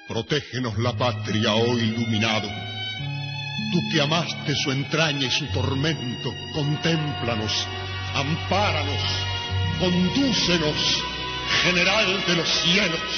Protégenos la patria, oh iluminado. Tú que amaste su entraña y su tormento, contémplanos, ampáranos, condúcenos, general de los cielos.